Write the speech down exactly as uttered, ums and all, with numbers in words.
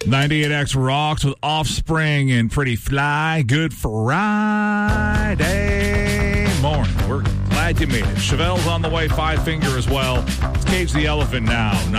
ninety-eight X rocks with Offspring and Pretty Fly. Good Friday morning. We're glad you made it. Chevelle's on the way, Five Finger as well. Let's cage the elephant now.